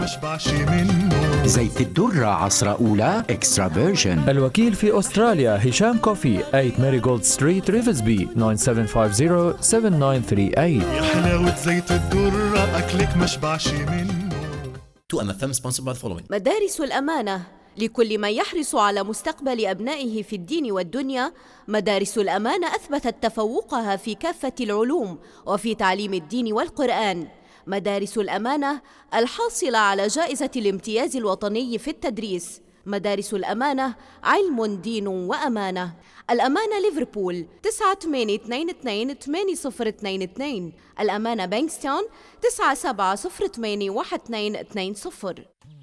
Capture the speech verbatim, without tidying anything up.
مشبعش منه. زيت الدرة عصرة أولى إكسترا فيرجن. الوكيل في أستراليا هشام كوفي ثمانية ماريغولد ستريت ريفزبي تسعة سبعة خمسة صفر سبعة تسعة ثلاثة ثمانية. يا حلاوة زيت الدرة أكلك مشبعش منه. تو أم إف إم sponsored by the following. مدارس الأمانة لكل من يحرص على مستقبل أبنائه في الدين والدنيا. مدارس الأمانة أثبتت تفوقها في كافة العلوم وفي تعليم الدين والقرآن. مدارس الأمانة الحاصلة على جائزة الامتياز الوطني في التدريس. مدارس الأمانة علم دين وأمانة. الأمانة ليفربول تسعة ثمانية اثنين اثنين ثمانية صفر اثنين اثنين. الأمانة بانكستاون تسعة سبعة صفر ثمانية واحد اثنين اثنين صفر.